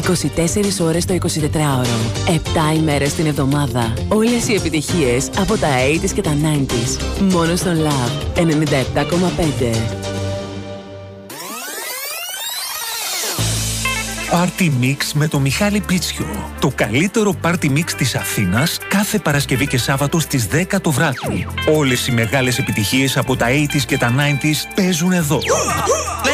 24 ώρες το 24ωρο. 7 ημέρες την εβδομάδα. Όλες οι επιτυχίες από τα 80s και τα 90s. Μόνο στον Love 97,5. Party Mix με το Μιχάλη Πίτσιο. Το καλύτερο Party Mix της Αθήνας κάθε Παρασκευή και Σάββατο στις 10 το βράδυ. Όλες οι μεγάλες επιτυχίες από τα 80s και τα 90s παίζουν εδώ.